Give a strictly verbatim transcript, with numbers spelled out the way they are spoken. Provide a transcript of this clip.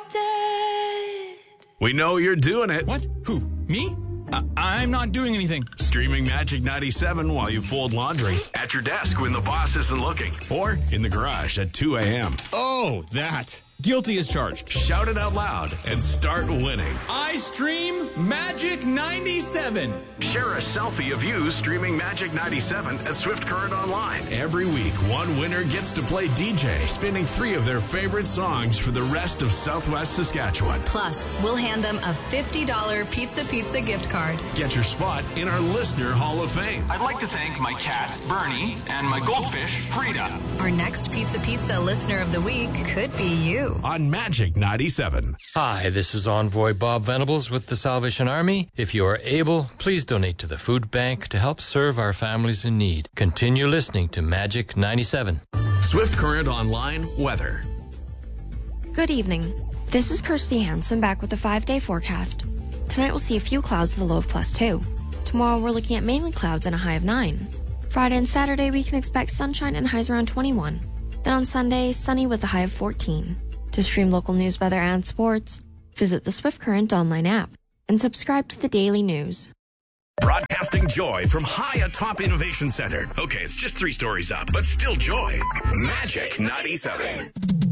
adopted. We know you're doing it. What? Who? Me? Uh, I'm not doing anything. Streaming Magic ninety-seven while you fold laundry, at your desk when the boss isn't looking, or in the garage at two a.m. Oh, that. Guilty as charged. Shout it out loud and start winning. I stream Magic ninety-seven. Share a selfie of you streaming Magic ninety-seven at Swift Current Online. Every week, one winner gets to play D J, spinning three of their favorite songs for the rest of Southwest Saskatchewan. Plus, we'll hand them a fifty dollars Pizza Pizza gift card. Get your spot in our Listener Hall of Fame. I'd like to thank my cat, Bernie, and my goldfish, Frida. Our next Pizza Pizza Listener of the Week could be you. On Magic ninety-seven. Hi, this is Envoy Bob Venables with the Salvation Army. If you are able, please donate to the food bank to help serve our families in need. Continue listening to Magic ninety-seven. Swift Current Online weather. Good evening. This is Kirsty Hansen back with a five-day forecast. Tonight we'll see a few clouds with a low of plus two. Tomorrow we're looking at mainly clouds and a high of nine. Friday and Saturday we can expect sunshine and highs around twenty-one. Then on Sunday, sunny with a high of fourteen. To stream local news, weather, and sports, visit the Swift Current online app and subscribe to the daily news. Broadcasting joy from high atop Innovation Center. Okay, it's just three stories up, but still joy. Magic ninety-seven.